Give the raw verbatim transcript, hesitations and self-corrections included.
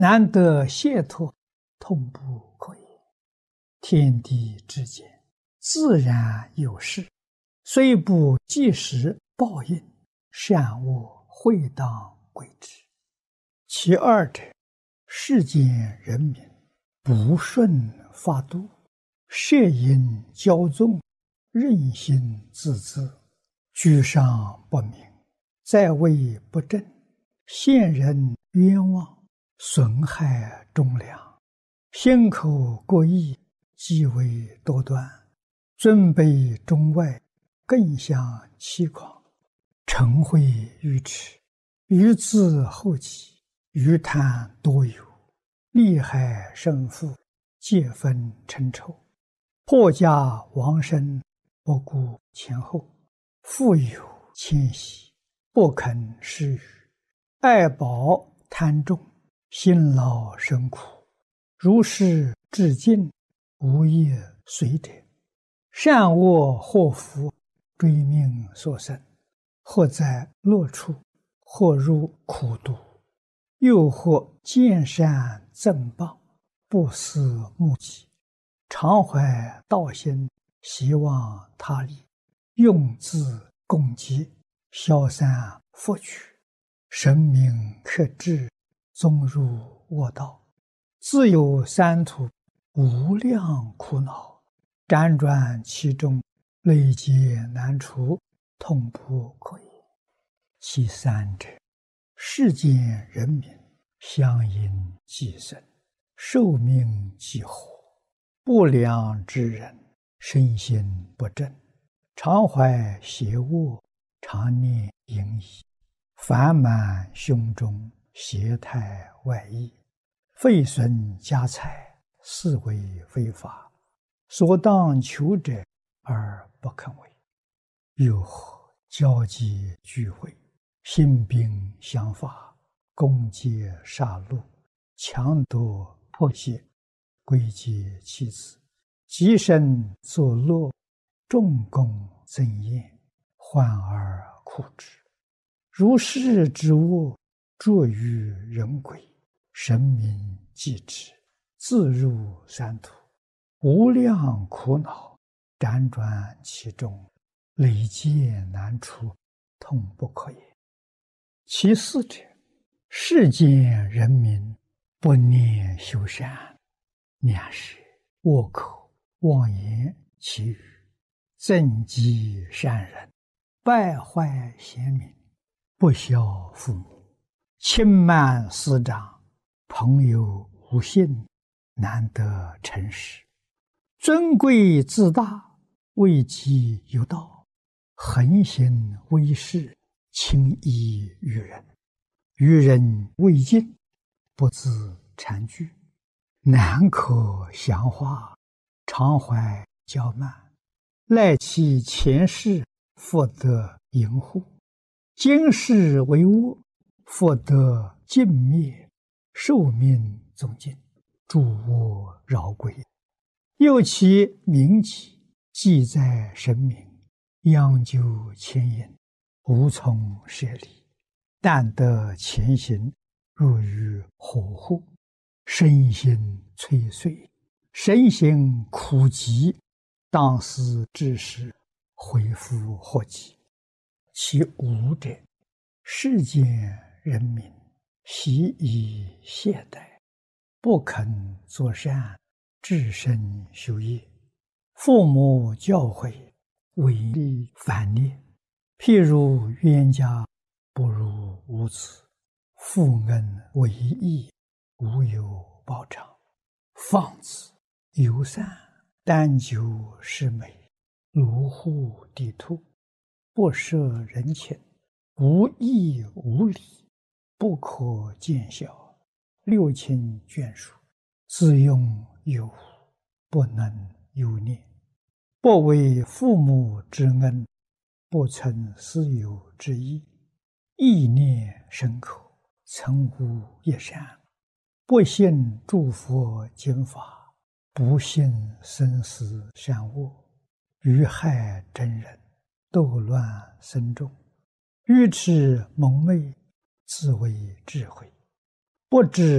难得解脱，痛不可言。天地之间，自然有事，虽不即时报应，善恶会当归之。其二者，世间人民不顺法度，摄引骄纵，任性自恣，居上不明，在位不正，陷人冤枉，损害忠良，心口过意，极为多端，尊卑中外，更相欺诳，嗔恚愚痴，愚自后己，愚贪多有，利害生父，皆分称仇，破家亡身，不顾前后，富有谦息，不肯施予，爱宝贪重，辛劳生苦，如是至尽，无业随者，善恶祸福，追命所生，或在乐处，或入苦毒，又或见善赠报，不思目己，常怀道心，希望他利，用自攻击，消散福取，神明克制，纵入恶道，自有三途，无量苦恼，辗转其中，累劫难除，痛不可言。其三者，世间人民相因寄生，寿命几乎，不良之人，身心不正，常怀邪恶，常念淫逸，烦满胸中，邪态外溢，废损家财，是为非法，所当求者而不肯为。又或交际聚会，兴兵相伐，攻击杀戮，强夺迫胁，归结妻子，极身作乐，众功增宴，患而苦之。如是之恶，著于人鬼，神明继之，自入三途，无量苦恼，辗转其中，累劫难除，痛不可言。其四者，世间人民不念修善，两是恶口妄言其语，憎嫉善人，败坏贤民，不孝父母，轻慢师长，朋友无信，难得诚实，尊贵自大，位极有道，横行威势，轻易于人，于人未尽，不自惭惧，难可详化，常怀骄慢，赖其前世，复得淫护，今世为恶，复得尽灭，寿命终尽，诸恶饶归。又其名己，记在神明，央究牵引，无从舍离，但得前行，入于火户，身心摧碎，身心苦极，当思之时，恢复祸己。其五者，世间人民习以懈怠，不肯作善，至身修业，父母教诲，违逆反逆，譬如冤家不如无子，负恩为义，无有报偿，放肆游散，单求是美，卢户地兔，不摄人情，无义无礼，不可见效，六亲眷属，自用有无，不能有念，不为父母之恩，不存私有之意，意念深刻，曾无一善，不信诸佛经法，不信生死善恶，于害真人，斗乱僧众，愚痴蒙昧，自为智慧，不知